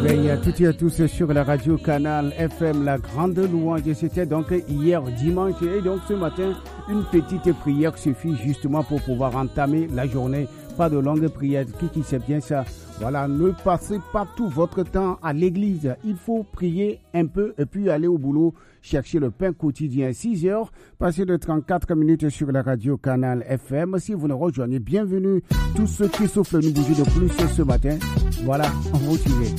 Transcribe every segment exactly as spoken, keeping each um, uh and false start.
Et toutes et à tous sur la radio Canal F M, la grande louange. C'était donc hier dimanche et donc ce matin, une petite prière suffit justement pour pouvoir entamer la journée. Pas de longue prière, qui qui sait bien ça. Voilà, ne passez pas tout votre temps à l'église. Il faut prier un peu et puis aller au boulot, chercher le pain quotidien. six heures, passé de trente-quatre minutes sur la radio Canal F M. Si vous nous rejoignez, bienvenue. Tous ceux qui soufflent nous bouger de plus ce matin. Voilà, on vous suivez.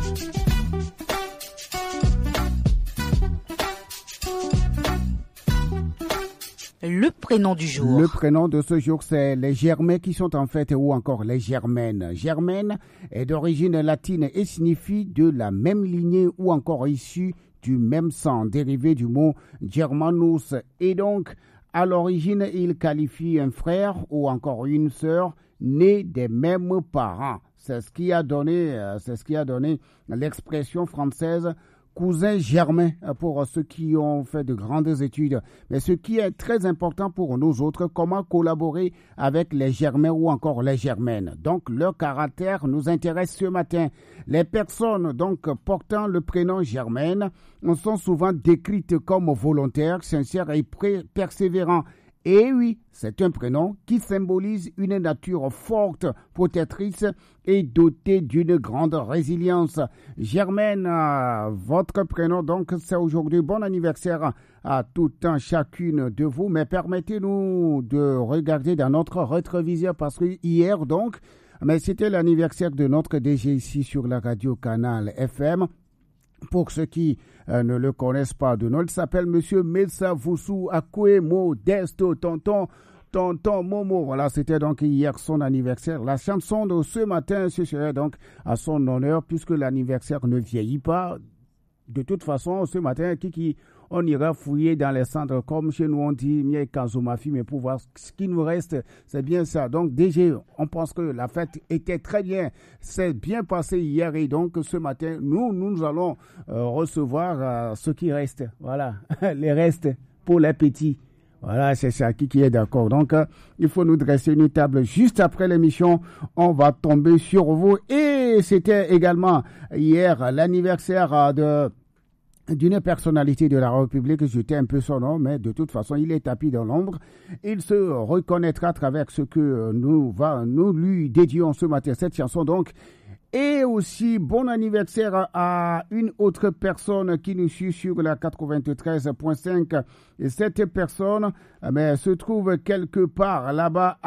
Le prénom du jour. Le prénom de ce jour, c'est les Germains qui sont en fête ou encore les Germaines. Germaine est d'origine latine et signifie de la même lignée ou encore issue du même sang, dérivé du mot Germanus. Et donc, à l'origine, il qualifie un frère ou encore une sœur nés des mêmes parents. C'est ce qui a donné, c'est ce qui a donné l'expression française cousin germain pour ceux qui ont fait de grandes études. Mais ce qui est très important pour nous autres, comment collaborer avec les germains ou encore les germaines. Donc, leur caractère nous intéresse ce matin. Les personnes donc portant le prénom Germaine sont souvent décrites comme volontaires, sincères et persévérants. Et oui, c'est un prénom qui symbolise une nature forte, protectrice et dotée d'une grande résilience. Germaine, euh, votre prénom, donc, c'est aujourd'hui. Bon anniversaire à tout un chacune de vous. Mais permettez-nous de regarder dans notre rétroviseur parce que hier, donc, mais c'était l'anniversaire de notre D G ici sur la radio Canal F M. Pour ceux qui euh, ne le connaissent pas de nom, il s'appelle Monsieur Mesa Vusu Akwe Modesto, tonton, tonton Momo. Voilà, c'était donc hier son anniversaire. La chanson de ce matin, ce serait donc à son honneur, puisque l'anniversaire ne vieillit pas. De toute façon, ce matin, Kiki, on ira fouiller dans les cendres, comme chez nous on dit, Mie Kazumafi, mais pour voir ce qui nous reste, c'est bien ça. Donc, D G, on pense que la fête était très bien, c'est bien passé hier, et donc ce matin, nous, nous allons euh, recevoir euh, ce qui reste, voilà, les restes pour les petits. Voilà, c'est ça, qui, qui est d'accord. Donc, euh, il faut nous dresser une table juste après l'émission. On va tomber sur vous. Et c'était également hier l'anniversaire euh, de d'une personnalité de la République. J'étais un peu son nom, mais de toute façon, il est tapis dans l'ombre. Il se reconnaîtra à travers ce que nous, va, nous lui dédions ce matin, cette chanson. Donc, et aussi, bon anniversaire à une autre personne qui nous suit sur la quatre-vingt-treize point cinq. Et cette personne mais, se trouve quelque part là-bas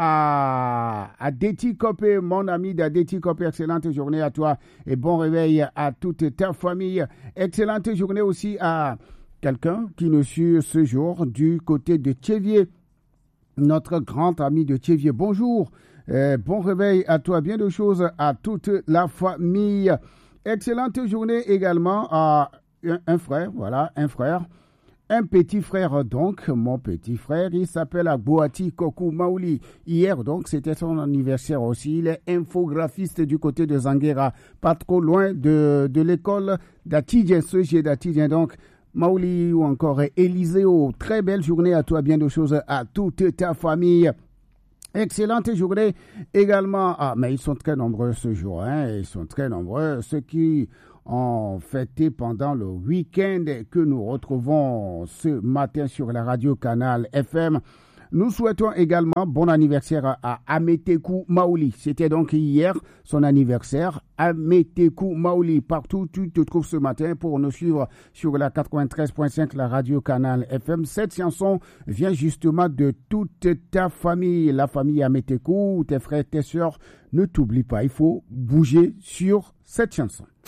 à, à Déticopé. Mon ami d'Adéticopé, excellente journée à toi et bon réveil à toute ta famille. Excellente journée aussi à quelqu'un qui nous suit ce jour du côté de Tchévier, notre grand ami de Tchévier. Bonjour. Euh, bon réveil à toi, bien de choses à toute la famille. Excellente journée également à un, un frère, voilà, un frère, un petit frère donc, mon petit frère, il s'appelle Agboati Kokou Maouli. Hier donc, c'était son anniversaire aussi, il est infographiste du côté de Zanguera, pas trop loin de, de l'école d'Atidien, ce G d'Atidien donc. Maouli ou encore Éliseo, très belle journée à toi, bien de choses à toute ta famille. Excellente journée également. Ah, mais ils sont très nombreux ce jour, hein. Ils sont très nombreux. Ceux qui ont fêté pendant le week-end que nous retrouvons ce matin sur la radio Canal F M. Nous souhaitons également bon anniversaire à Ameteku Maouli. C'était donc hier son anniversaire. Ameteku Maouli, partout tu te trouves ce matin pour nous suivre sur la quatre-vingt-treize point cinq, la radio Canal F M. Cette chanson vient justement de toute ta famille, la famille Ameteku, tes frères, tes sœurs. Ne t'oublie pas, il faut bouger sur cette chanson.